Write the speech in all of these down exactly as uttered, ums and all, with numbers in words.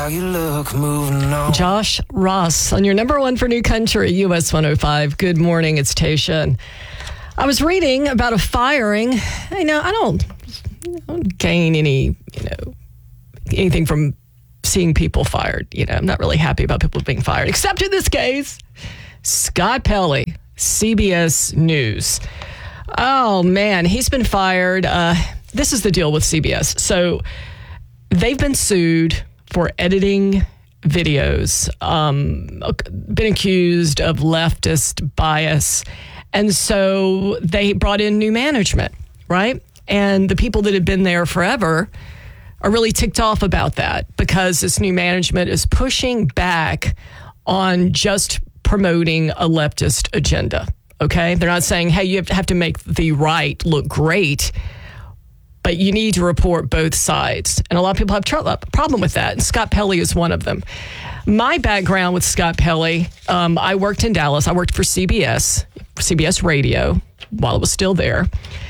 How you look, moving on. Josh Ross on your number one for New Country, U S one oh five. Good morning, it's Tasha. I was reading about a firing. I know I don't, I don't gain any, you know, anything from seeing people fired. You know, I'm not really happy about people being fired, except in this case, Scott Pelley, C B S News. Oh man, he's been fired. Uh, this is the deal with C B S. So they've been sued for editing videos, um, been accused of leftist bias. And so they brought in new management, right? And the people that had been there forever are really ticked off about that because this new management is pushing back on just promoting a leftist agenda, okay? They're not saying, hey, you have to make the right look great, but you need to report both sides. And a lot of people have tr- a problem with that. And Scott Pelley is one of them. My background with Scott Pelley, um, I worked in Dallas. I worked for C B S, C B S Radio, while it was still there.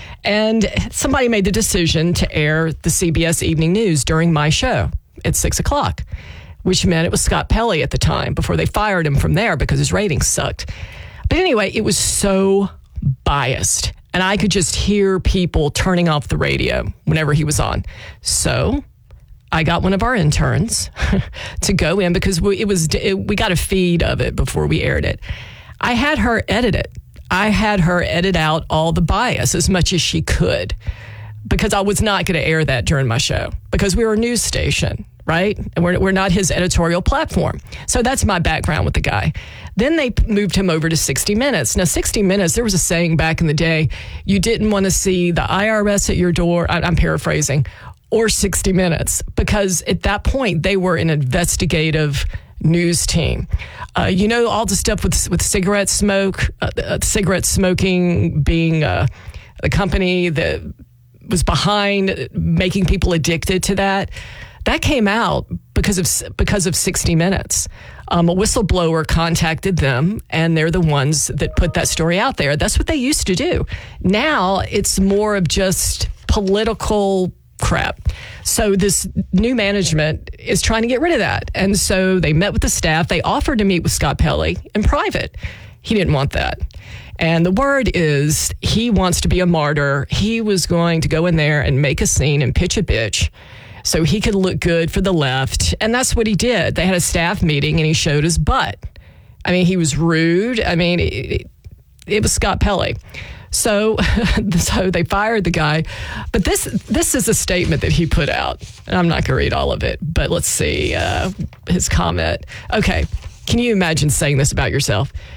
And somebody made the decision to air the C B S Evening News during my show at six o'clock, which meant it was Scott Pelley at the time before they fired him from there because his ratings sucked. But anyway, it was so biased. And I could just hear people turning off the radio whenever he was on. So I got one of our interns to go in because we, it was it, we got a feed of it before we aired it. I had her edit it. I had her edit out all the bias as much as she could because I was not going to air that during my show because we were a news station, right? And we're, we're not his editorial platform. So that's my background with the guy. Then they moved him over to sixty minutes. Now, sixty minutes, there was a saying back in the day, you didn't want to see the I R S at your door, I'm paraphrasing, or sixty minutes, because at that point, they were an investigative news team. Uh, you know, all the stuff with with cigarette smoke, uh, uh, cigarette smoking being uh, a company that was behind making people addicted to that. That came out because of because of sixty minutes. Um, a whistleblower contacted them, and they're the ones that put that story out there. That's what they used to do. Now it's more of just political crap. So this new management is trying to get rid of that. And so they met with the staff. They offered to meet with Scott Pelley in private. He didn't want that. And the word is he wants to be a martyr. He was going to go in there and make a scene and pitch a bitch so he could look good for the left. And that's what he did. They had a staff meeting and he showed his butt. I mean, he was rude. I mean, it, it was Scott Pelley. So, so they fired the guy. But this this is a statement that he put out. And I'm not going to read all of it, but let's see uh, his comment. Okay. Can you imagine saying this about yourself?